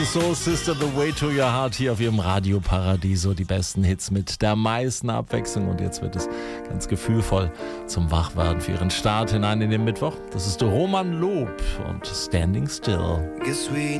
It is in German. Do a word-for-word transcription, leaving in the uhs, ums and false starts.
Soul Sister, The Way to Your Heart hier auf ihrem Radio Paradiso. Die besten Hits mit der meisten Abwechslung. Und jetzt wird es ganz gefühlvoll zum Wachwerden für ihren Start hinein in den Mittwoch. Das ist Roman Lob und Standing Still. Guess we